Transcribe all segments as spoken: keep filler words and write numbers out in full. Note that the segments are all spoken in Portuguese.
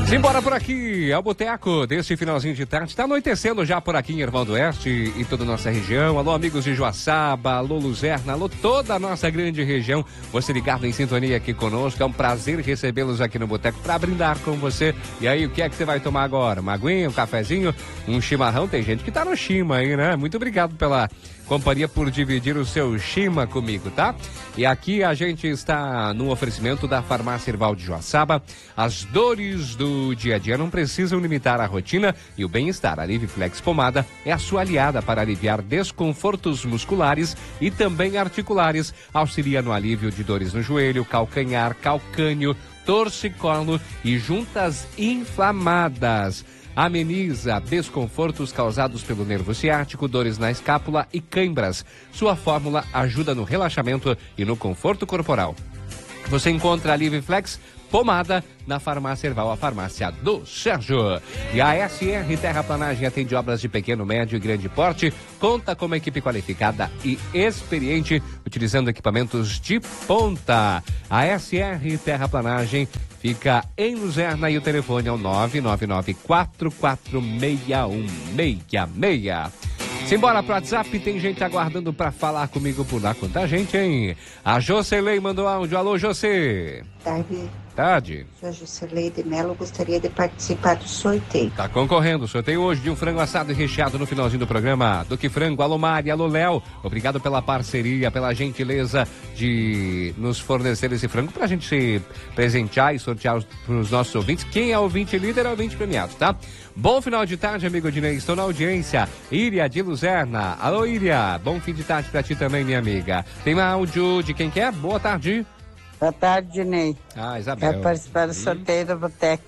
Simbora por aqui, é o Boteco desse finalzinho de tarde. Está anoitecendo já por aqui em Erval do Oeste e toda a nossa região. Alô, amigos de Joaçaba, alô, Luzerna, alô, toda a nossa grande região. Você ligado em sintonia aqui conosco. É um prazer recebê-los aqui no Boteco para brindar com você. E aí, o que é que você vai tomar agora? Uma aguinha, um cafezinho, um chimarrão? Tem gente que tá no chima aí, né? Muito obrigado pela companhia, por dividir o seu chima comigo, tá? E aqui a gente está no oferecimento da Farmácia Erval de Joaçaba. As dores do dia a dia não precisam limitar a rotina e o bem-estar. A Liviflex Pomada é a sua aliada para aliviar desconfortos musculares e também articulares. Auxilia no alívio de dores no joelho, calcanhar, calcânio, torcicolo e juntas inflamadas. Ameniza desconfortos causados pelo nervo ciático, dores na escápula e cãibras. Sua fórmula ajuda no relaxamento e no conforto corporal. Você encontra a Liviflex Pomada na Farmácia Erval, a farmácia do Sérgio. E a S R Terraplanagem atende obras de pequeno, médio e grande porte. Conta com uma equipe qualificada e experiente, utilizando equipamentos de ponta. A S R Terraplanagem fica em Luzerna e o telefone é o nove nove nove, quatro quatro seis um seis seis. Simbora pro WhatsApp, tem gente aguardando para falar comigo por lá. Quanta gente, hein? A Jocelei mandou áudio. Alô, José. Tarde. Tarde. Sou a Jocelei de Melo, gostaria de participar do sorteio. Tá concorrendo, sorteio hoje de um frango assado e recheado no finalzinho do programa. Duque Frango, alô Mari, alô Léo. Obrigado pela parceria, pela gentileza de nos fornecer esse frango pra gente se presentear e sortear pros nossos ouvintes. Quem é ouvinte líder é ouvinte premiado, tá? Bom final de tarde, amigo Dinei, estou na audiência. Íria de Luzerna, alô Íria, bom fim de tarde pra ti também, minha amiga. Tem um áudio de quem quer? Boa tarde. Boa tarde, Dinei. Ah, Isabel. Quero participar do sorteio do Boteco.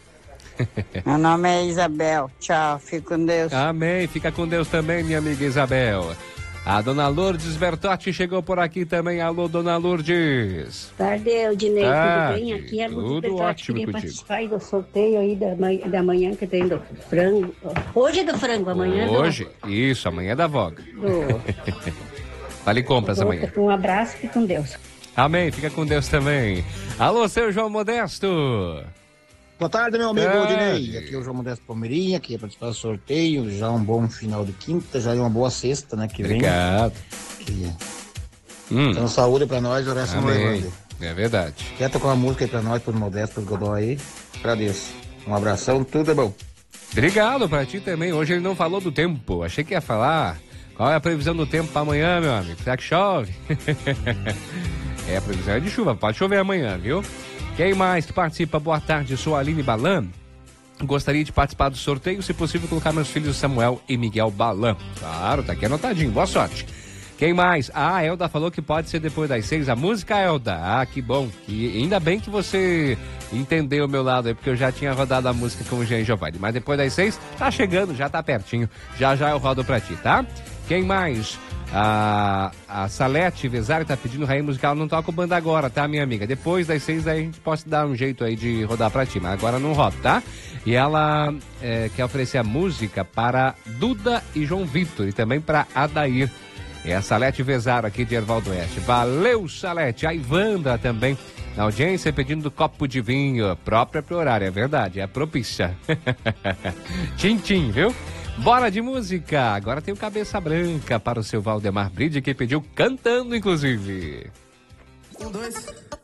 Meu nome é Isabel. Tchau, fique com Deus. Amém, fica com Deus também, minha amiga Isabel. A dona Lourdes Bertotti chegou por aqui também. Alô, dona Lourdes. Tarde, Dinei, ah, tudo bem? Aqui é a Lourdes tudo Bertotti. ótimo Queria contigo. participar aí do sorteio aí da manhã, da manhã que tem do frango. Hoje é do frango, amanhã é do... Hoje, isso, amanhã é da voga. do... Vale compras do... amanhã. Um abraço, fique com Deus. Amém, fica com Deus também. Alô, seu João Modesto. Boa tarde, meu amigo Tarde. Odinei. Aqui é o João Modesto Palmeirinha, aqui é participar do sorteio. Já um bom final de quinta, já é uma boa sexta, né? Que Obrigado. vem. Que... Hum. Então, saúde pra nós, o resto não Amém. levando. É verdade. Quer tocar uma música aí pra nós, pro Modesto, pro Godó aí? Agradeço. Um abração, tudo é bom. Obrigado pra ti também. Hoje ele não falou do tempo. Achei que ia falar. Qual é a previsão do tempo pra amanhã, meu amigo? Será que chove? É, a previsão é de chuva. Pode chover amanhã, viu? Quem mais que participa? Boa tarde, sou a Aline Balan. Gostaria de participar do sorteio, se possível colocar meus filhos Samuel e Miguel Balan. Claro, tá aqui anotadinho. Boa sorte. Quem mais? Ah, a Elda falou que pode ser depois das seis. A música, Elda. Ah, que bom. E ainda bem que você entendeu o meu lado aí, porque eu já tinha rodado a música com o Jean Giovanni. Mas depois das seis, tá chegando, já tá pertinho. Já já eu rodo pra ti, tá? Quem mais? A, a Salete Vezari tá pedindo rainha musical. Não toca o banda agora, tá, minha amiga? Depois das seis aí a gente pode dar um jeito aí de rodar pra ti, mas agora não roda, tá? E ela é, quer oferecer a música para Duda e João Vitor e também para Adair. É a Salete Vezaro aqui de Erval do Oeste. Valeu, Salete. A Ivandra também na audiência pedindo copo de vinho. Própria pro horário, é verdade, é propícia. Tchim, tchim, viu? Bora de música. Agora tem o Cabeça Branca para o seu Valdemar Bride, que pediu cantando, inclusive. Um, dois...